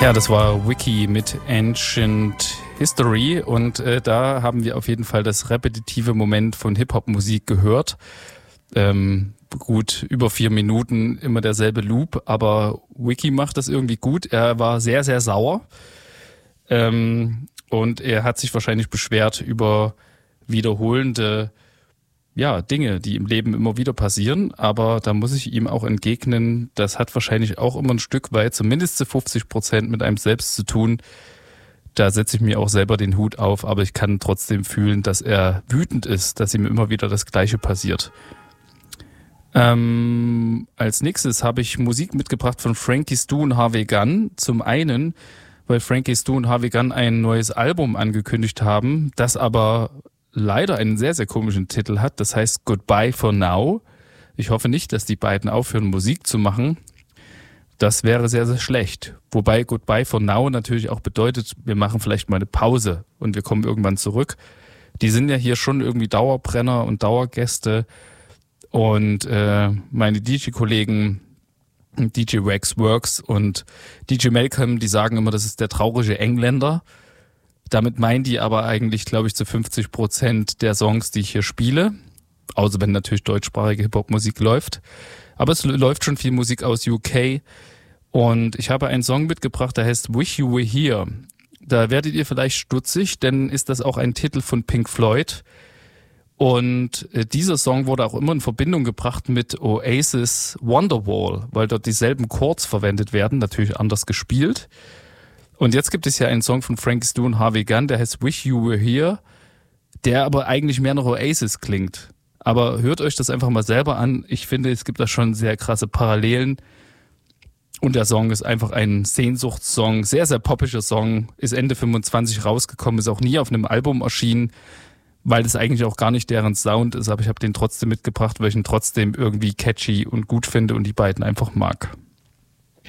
Ja, das war Wiki mit Ancient History und da haben wir auf jeden Fall das repetitive Moment von Hip-Hop-Musik gehört. Gut, über 4 Minuten immer derselbe Loop, aber Wiki macht das irgendwie gut. Er war sehr, sehr sauer und er hat sich wahrscheinlich beschwert über wiederholende Dinge, die im Leben immer wieder passieren, aber da muss ich ihm auch entgegnen, das hat wahrscheinlich auch immer ein Stück weit, zumindest zu 50% mit einem selbst zu tun. Da setze ich mir auch selber den Hut auf, aber ich kann trotzdem fühlen, dass er wütend ist, dass ihm immer wieder das Gleiche passiert. Als nächstes habe ich Musik mitgebracht von Frankie Stu und Harvey Gunn. Zum einen, weil Frankie Stu und Harvey Gunn ein neues Album angekündigt haben, das aber leider einen sehr, sehr komischen Titel hat. Das heißt Goodbye for Now. Ich hoffe nicht, dass die beiden aufhören, Musik zu machen. Das wäre sehr, sehr schlecht. Wobei Goodbye for Now natürlich auch bedeutet, wir machen vielleicht mal eine Pause und wir kommen irgendwann zurück. Die sind ja hier schon irgendwie Dauerbrenner und Dauergäste. Und meine DJ-Kollegen DJ Wax Works und DJ Malcolm, die sagen immer, das ist der traurige Engländer. Damit meinen die aber eigentlich, glaube ich, zu 50% der Songs, die ich hier spiele. Außer wenn natürlich deutschsprachige Hip-Hop-Musik läuft. Aber es läuft schon viel Musik aus UK. Und ich habe einen Song mitgebracht, der heißt Wish You Were Here. Da werdet ihr vielleicht stutzig, denn ist das auch ein Titel von Pink Floyd. Und dieser Song wurde auch immer in Verbindung gebracht mit Oasis Wonderwall, weil dort dieselben Chords verwendet werden, natürlich anders gespielt. Und jetzt gibt es ja einen Song von Frankie Stu und Harvey Gunn, der heißt Wish You Were Here, der aber eigentlich mehr nach Oasis klingt. Aber hört euch das einfach mal selber an. Ich finde, es gibt da schon sehr krasse Parallelen. Und der Song ist einfach ein Sehnsuchtssong, sehr, sehr poppischer Song, ist Ende 25 rausgekommen, ist auch nie auf einem Album erschienen, weil das eigentlich auch gar nicht deren Sound ist. Aber ich habe den trotzdem mitgebracht, weil ich ihn trotzdem irgendwie catchy und gut finde und die beiden einfach mag.